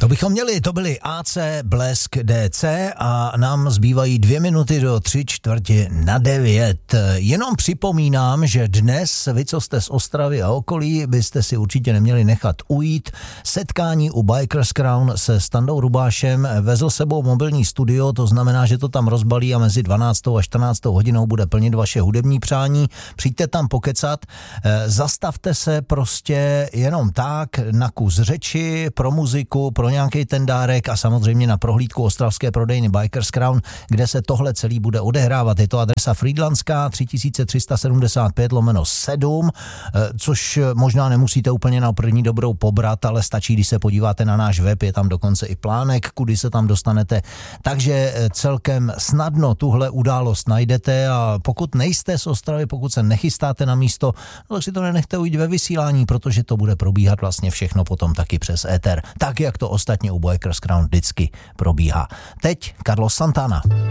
To bychom měli, to byly AC, Blesk, DC a nám zbývají 2 minuty do 8:45. Jenom připomínám, že dnes, vy, co jste z Ostravy a okolí, byste si určitě neměli nechat ujít. Setkání u Bikers Crown se Standou Rubášem, vezl sebou mobilní studio, to znamená, že to tam rozbalí a mezi 12. a 14. hodinou bude plnit vaše hudební přání. Přijďte tam pokecat, zastavte se prostě jenom tak na kus řeči, pro muziku, pro nějaký ten dárek a samozřejmě na prohlídku ostravské prodejny Bikers Crown, kde se tohle celý bude odehrávat. Je to adresa Frýdlanská 3375/7, což možná nemusíte úplně na první dobrou pobrat, ale stačí, když se podíváte na náš web, je tam dokonce i plánek, kudy se tam dostanete. Takže celkem snadno tuhle událost najdete a pokud nejste z Ostravy, pokud se nechystáte na místo, no tak si to nenechte ujít ve vysílání, protože to bude probíhat vlastně všechno potom taky přes éter. Tak, jak to ostatně u Bikers Crown vždycky probíhá. Teď Carlos Santana.